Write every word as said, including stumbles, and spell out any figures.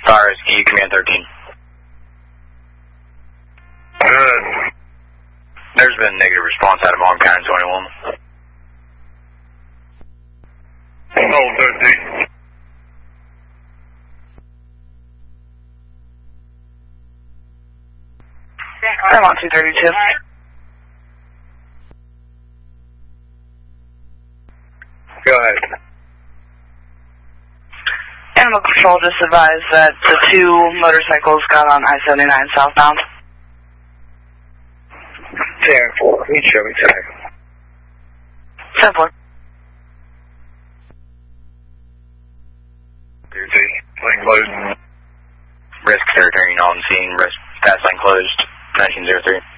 Fire Rescue, Command thirteen. Good. There's been a negative response out of Mon County twenty-one. Oh, thirteen. I'm on two thirty-two. Go ahead. Animal Control just advised that the two motorcycles got on I seventy-nine southbound. ten four, can you show me tag? ten four. thirty, lane closed. Risk third turning on scene, risk fast lane closed, nineteen oh three.